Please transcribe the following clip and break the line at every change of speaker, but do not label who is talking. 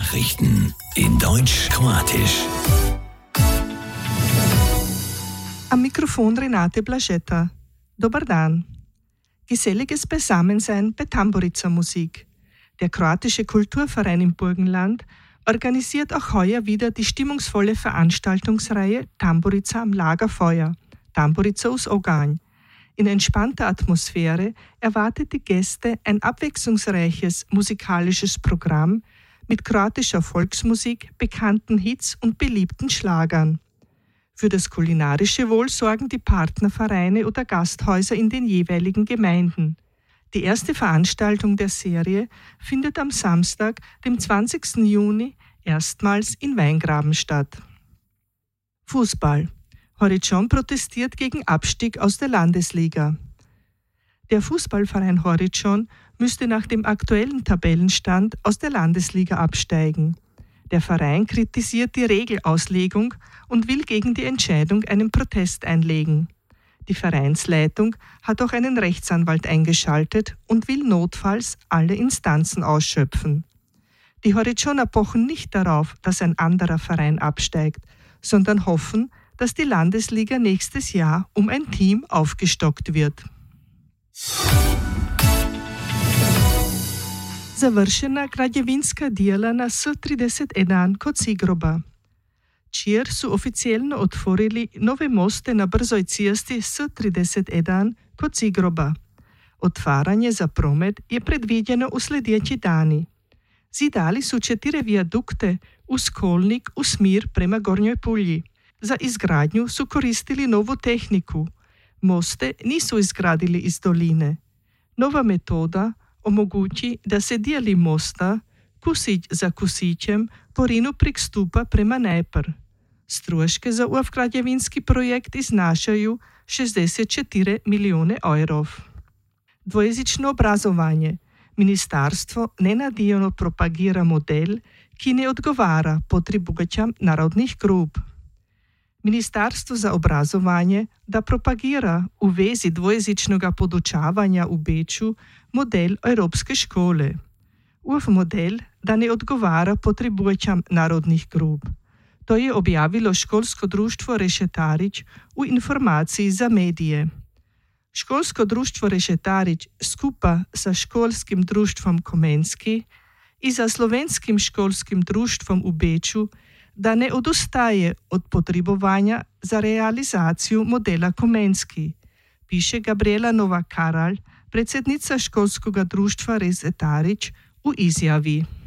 Nachrichten in Deutsch-Kroatisch.
Am Mikrofon Renate Blaschetta. Dobar dan. Geselliges Beisammensein bei Tamburica Musik. Der kroatische Kulturverein im Burgenland organisiert auch heuer wieder die stimmungsvolle Veranstaltungsreihe Tamburica am Lagerfeuer, Tamburica uz Oganj. In entspannter Atmosphäre erwartet die Gäste ein abwechslungsreiches musikalisches Programm mit kroatischer Volksmusik, bekannten Hits und beliebten Schlagern. Für das kulinarische Wohl sorgen die Partnervereine oder Gasthäuser in den jeweiligen Gemeinden. Die erste Veranstaltung der Serie findet am Samstag, dem 20. Juni, erstmals in Weingraben statt. Fußball. Horičon protestiert gegen Abstieg aus der Landesliga. Der Fußballverein Horičon müsste nach dem aktuellen Tabellenstand aus der Landesliga absteigen. Der Verein kritisiert die Regelauslegung und will gegen die Entscheidung einen Protest einlegen. Die Vereinsleitung hat auch einen Rechtsanwalt eingeschaltet und will notfalls alle Instanzen ausschöpfen. Die Horičoner pochen nicht darauf, dass ein anderer Verein absteigt, sondern hoffen, dass die Landesliga nächstes Jahr um ein Team aufgestockt wird. Završena građevinska djela na S31 kod Sigroba. Čier su oficijelno otvorili nove moste na brzoj cesti S31 kod Sigroba. Otvaranje za promet je predviđeno u sljedeći dani. Zidali su 4 vijadukte uz kolnik u smir prema Gornjoj Pulji. Za izgradnju su koristili novu tehniku. Moste nisu izgradili iz doline. Nova metoda omogući da se dijeli mosta, kusić za kusićem, po Rinu prikstupa prema Dnepr. Stroške za građevinski projekt iznašaju 64 milijune evrov. Dvojezično obrazovanje. Ministarstvo nenadijano propagira model, ki ne odgovara potrebujam narodnih grup. Ministarstvo za obrazovanje da propagira u vezi dvojezičnoga podučavanja u Beču model Evropske škole. Model da ne odgovara potrebujam narodnih grup. To je objavilo školsko društvo Rešetarić u informaciji za medije. Školsko društvo Rešetarić skupa sa školskim društvom Komenski i za slovenskim školskim društvom u Beču da ne odustaje od potrebovanja za realizaciju modela Komenski, piše Gabriela Nova-Karalj, predsjednica školskog društva Rešetarić u izjavi.